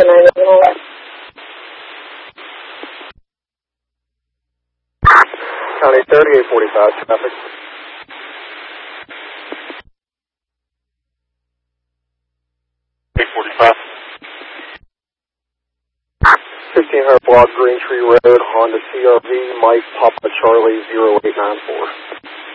County 3845 traffic. 845. 1500 block Green Tree Road, Honda CRV, Mike Papa Charlie 0894.